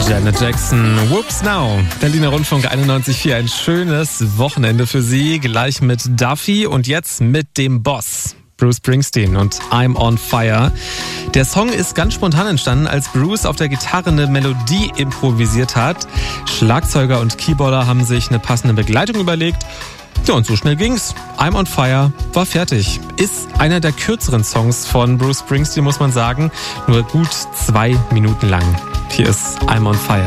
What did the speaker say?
Janet Jackson, Whoops Now. Berliner Rundfunk 91.4, ein schönes Wochenende für Sie. Gleich mit Duffy und jetzt mit dem Boss, Bruce Springsteen und I'm on Fire. Der Song ist ganz spontan entstanden, als Bruce auf der Gitarre eine Melodie improvisiert hat. Schlagzeuger und Keyboarder haben sich eine passende Begleitung überlegt. Ja, und so schnell ging's. I'm on Fire war fertig. Ist einer der kürzeren Songs von Bruce Springsteen, muss man sagen. Nur gut 2 Minuten lang. Hier ist I'm on Fire.